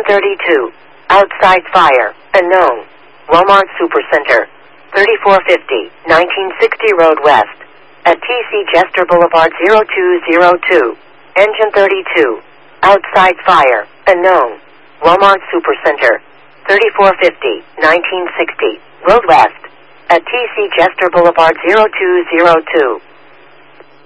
32. Outside fire. Unknown. Walmart Supercenter. 3450, 1960 Road West. At TC Jester Boulevard 0202. Engine 32. Outside fire. Unknown. Walmart Supercenter. 3450, 1960 Road West. At TC Jester Boulevard 0202.